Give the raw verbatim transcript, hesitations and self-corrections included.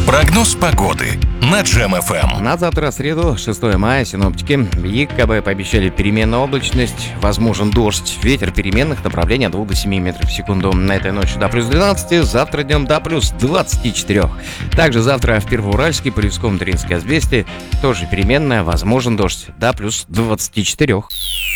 Прогноз погоды на Джем эф эм. На завтра, среду, шестое мая, синоптики ЕКБ пообещали переменную облачность, возможен дождь, ветер переменных направлений от двух до семи метров в секунду. На этой ночью до плюс двенадцати, завтра днем до плюс двадцати четырёх. Также завтра в Первоуральске, Полевском, Туринске, Асбесте тоже переменная, возможен дождь до плюс двадцати четырёх.